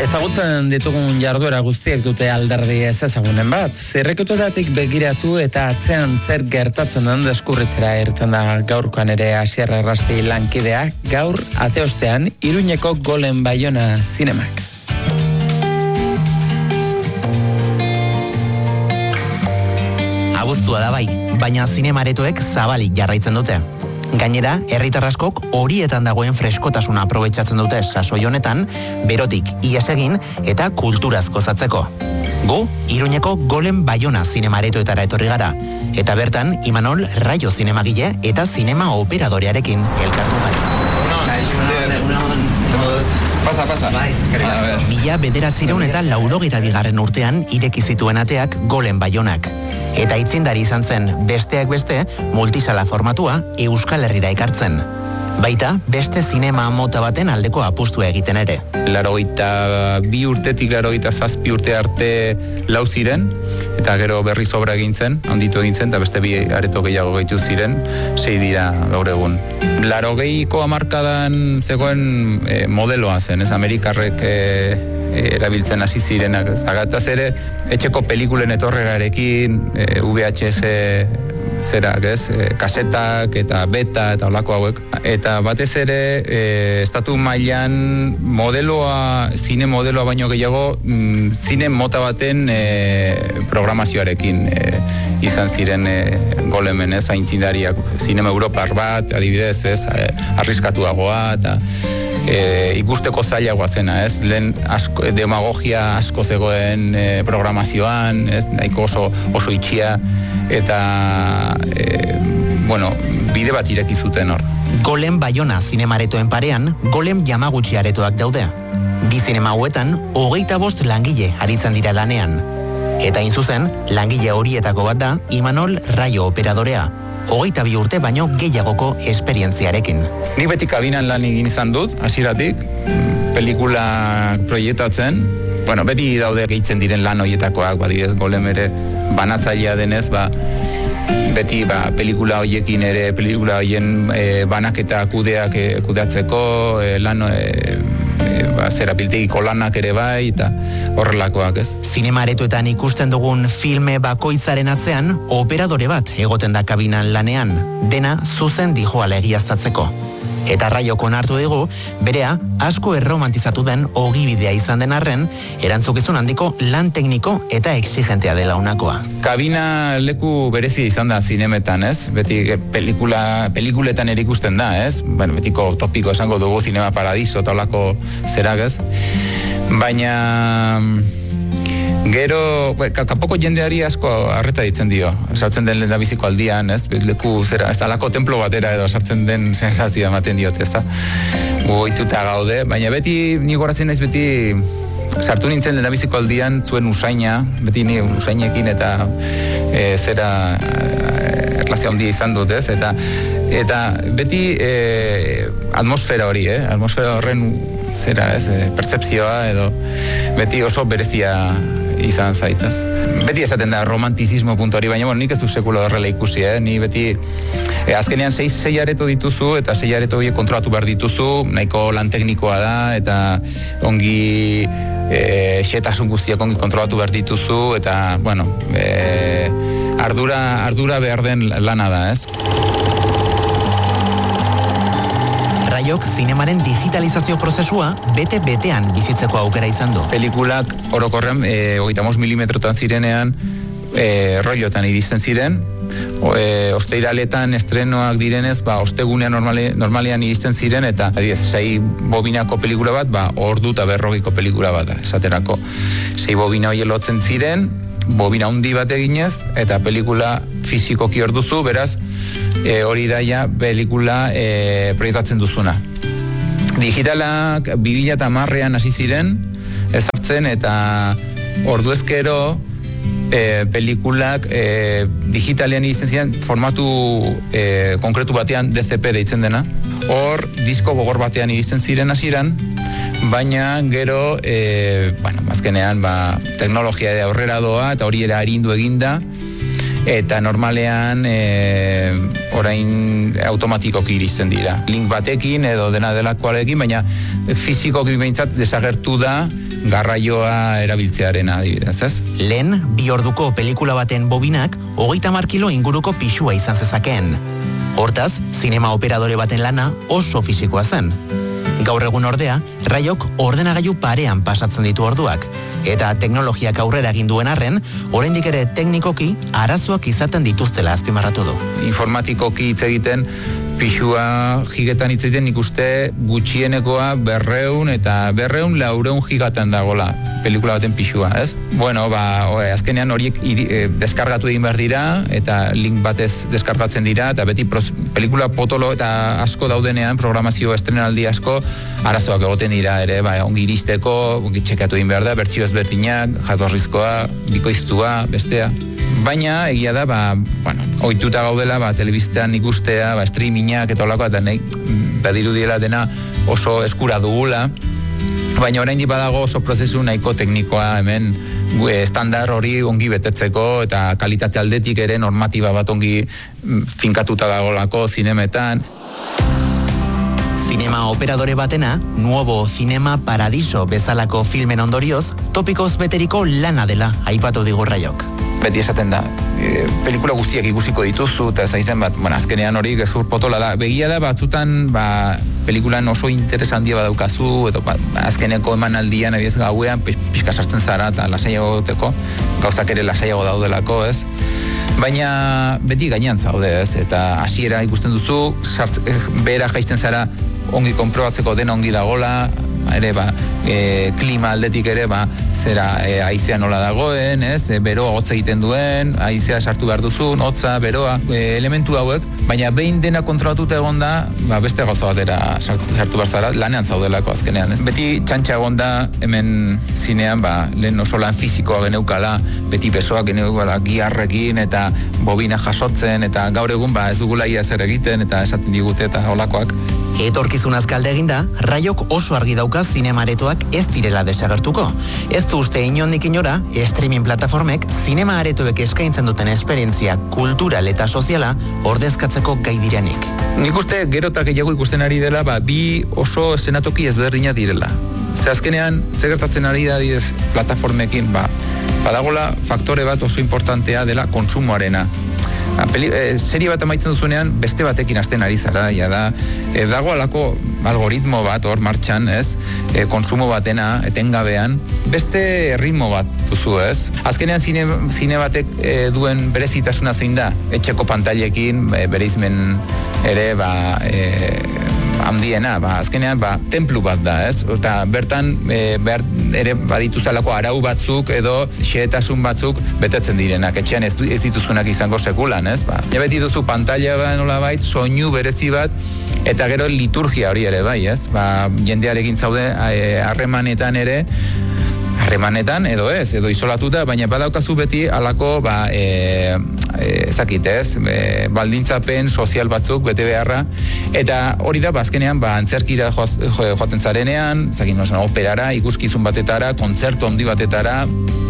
Ezagutzen ditugun jarduera guztiek dute alderdi ez ezagunen bat. Zirrikituetatik begiratu eta atzean zer gertatzen den deskurritzera irten da gaurkoan ere Asier Errasti lankidea, gaur ateostean Iruñeko Golem Baiona zinemak. Abuztua da bai, baina zinemaretoek zabalik jarraitzen dute. Gainera, herritar askok horietan dagoen freskotasuna aprobetxatzen dute sasoi honetan, berotik ihes egin eta kulturaz gozatzeko. Gu, Iruñeko Golem Baiona zinemaretoetara etorri gara, eta bertan Imanol Rayo zinemagile eta zinema operadorearekin elkartu gara. Pasa. Mila 1982 urtean ireki zituen ateak Golem Baionak. Eta aitzindari izan zen, besteak beste, multisala formatua Euskal Herrira ekartzen. Baita, beste zinema mota baten aldeko apustua egiten ere. 82 urtetik 87 urte arte lau ziren, eta gero berri sobra egin zen, handitu egin zen, eta beste bi areto gehiago gehitu ziren, 6 dira gaur egun. 80ko hamarkadan zegoen modeloa zen, ez Amerikarrek erabiltzen hasi zirenak. Zagataz ere, etxeko pelikulen etorregarekin, VHS zerak, ez, kasetak eta beta eta olako hauek. Eta batez ere, estatu mailan zine modeloa baino gehiago, zine mota baten programazioarekin izan ziren golemen, ez, aintzindariak, zinema europar bat, adibidez, ez, arriskatuagoa, eta ikusteko zailagoa zena, ez? Lehen demagogia asko zegoen programazioan, ez? Nahiko oso itxia, eta bide bat ireki zuten hor. Golem Baiona zinemaretoen parean, Golem Yamaguchi aretoak daude. Bi zinema hauetan, 25 langile aritzen dira lanean. Eta hain zuzen, langile horietako bat da Imanol Rayo operadorea. 22 urte baino gehiagoko esperientziarekin. Nik beti kabinan lan egin izan dut, hasieratik, pelikula proiektatzen. Beti daude gehitzen diren lan horietakoak, badidez Golem ere banatzailea denez, beti pelikula horiekin ere, pelikula horien banaketa kudeatzeko, lan biltegiko lanak ere bai, eta horrelakoak, ez. Zinemaretoetan ikusten dugun filme bakoitzaren atzean, operadore bat egoten da kabinan lanean, dena zuzen dijoala egiaztatzeko. Eta Raiok onartu dugu, berea asko erromantizatu den ogibidea izan den arren, erantzukizun handiko lan tekniko eta exigentea dela unakoa. Kabina leku berezia izan da zinemetan, ez? Beti pelikuletan ere ikusten da, ez? Betiko topiko esango dugu Zinema Paradiso eta olako zerak, ez? Baina gero, kapoko jendeari asko arreta ditzen dio. Sartzen den lehendabiziko aldian, ez? Leku zera, ez alako templo batera edo sartzen den sensazioa ematen diote, ez da? Goituta gaude, baina beti, ni goratzen naiz beti sartu nintzen lehendabiziko aldian zuen usaina, beti ni usainekin eta erlazio handia izan dut, ez? Eta beti atmosfera hori, atmosfera horren zera, ez? Pertzepzioa edo beti oso berezia izan zaitaz. Beti esaten da romantizismo puntu hori, baina nik ez du sekulo horrela ikusi, ni beti azkenean 6 areto dituzu eta 6 areto horiek kontrolatu behar dituzu, nahiko lan teknikoa da eta ongi xetasun guztiak ongi kontrolatu behar dituzu eta, ardura behar den lana da, ez? Raiok zinemaren digitalizazio prozesua bete-betean bizitzeko aukera izan du. Pelikulak orokorren 35 milimetrotan zirenean rollotan iristen ziren, osteiraletan estrenoak direnez, ostegunean normalean iristen ziren, eta 6 bobinako pelikula bat, ordu eta 40ko pelikula bat, esaterako 6 bobina hori lotzen ziren, bobina handi bat eginez, eta pelikula fizikoki hor duzu, beraz, hori daia pelikula proiektatzen duzuna. Digitalak 2010an hasi ziren, ezartzen, eta ordu ezkero pelikulak digitalean izten ziren formatu konkretu batean DCP deitzen dena. Hor, disko gogor batean iristen ziren hasieran, baina gero, azkenean, teknologia aurrera doa, eta hori era arindu eginda, eta normalean orain automatikoki iristen dira. Link batekin edo dena delakoarekin, baina fizikoki behintzat desagertu da garraioa erabiltzearena adibidez, ez? Lehen, 2 orduko pelikula baten bobinak 30 kilo inguruko pisua izan zezakeen. Hortaz, zinema operadore baten lana oso fisikoa zen. Gaur egun ordea, Raiok ordenagailu parean pasatzen ditu orduak, eta teknologiak aurrera egin duen arren, oraindik ere teknikoki arazoak izaten dituztela azpimarratu du. Informatikoki hitz egiten, pisua gigetan hitz egiten ikuste gutxienekoa 200 eta 400 gigatan dagola pelikula baten pisua, ez? Bueno, azkenean horiek deskargatu egin behar dira, eta link batez deskargatzen dira, eta beti pelikula potolo eta asko daudenean, programazio estrenaldi asko, arazoak egoten dira ere, ongi iristeko, ongi txekatu egin behar da, bertsio ezberdinak, jatorrizkoa, bikoiztua, bestea. Baina, egia da, ohituta gaudela, telebistan ikustea, streamingak eta olakoa, eta nahi, badirudiela dena oso eskura dugula, baina oraindik badago oso prozesu nahiko teknikoa hemen estandar hori ongi betetzeko, eta kalitate aldetik ere normatiba bat ongi finkatuta dagoelako zinemetan. Zinema operadore batena, Nuevo Cinema Paradiso bezalako filmen ondorioz, topikoz beteriko lana dela aipatu digu Raiok. Beti esaten da, pelikula guztiak ikusiko dituzu, eta ez aizen bat, azkenean hori gezur potola da. Begia da, batzutan, pelikulan oso interes handia badaukazu, edo azkeneko emanaldian, ebiez gauean, pixka sartzen zara, eta lasaiago goteko, gauzak ere lasaiago daudelako, ez? Baina beti gainean zaude, ez? Eta hasiera ikusten duzu, behera jaisten zara ongi konprobatzeko dena ongi dagola, ere klima aldetik ere haizea nola dagoen, ez? Beroa hotza egiten duen, haizea sartu behar duzun, hotza, beroa, elementu hauek, baina behin dena kontrolatuta egon da, beste gauza batera sartu behar zara, lanean zaudelako azkenean, ez? Beti txantxa egon da, hemen zinean, lehen oso lan fisikoa geneukala, beti besoak geneukala giarrekin, eta bobina jasotzen, eta gaur egun ez dugula ia zer egiten, eta esaten digute, eta holakoak. Etorkizunaz kalde eginda, Raiok oso argi dauka zinema-aretoak ez direla desagertuko. Ez du uste inondik inora, streaming plataformek zinema aretoek eskaintzen duten esperientzia kultural eta soziala ordezkatzeko gai direnik. Nik uste gero eta gehiago ikusten ari dela, bi oso eszenatoki ezberdina direla. Ze azkenean, ze gertatzen ari da didez plataformekin, badagola faktore bat oso importantea dela kontsumoarena. Serie bat amaitzen duzunean beste batekin hasten ari zara, dago alako algoritmo bat hor martxan, ez? Konsumo batena, etengabean, beste ritmo bat duzu, ez? Azkenean zine batek duen berezitasuna zein da, etxeko pantailekin, bereizmen ere, handiena, azkenean, templu bat da, ez? Eta bertan, ere badituzalako arau batzuk edo xehetasun batzuk betetzen direnak, etxean ez dituzunak izango sekulan, ez? Beti duzu pantaila nolabait, soinu berezi bat, eta gero liturgia hori ere bai, ez? Jendearekin zaude harremanetan ere, harremanetan edo ez, edo isolatuta, baina badaukazu beti alako baldintzapen sozial batzuk bete beharra, eta hori da azkenean antzerkira joaten zarenean, operara, ikuskizun batetara, kontzertu handi batetara.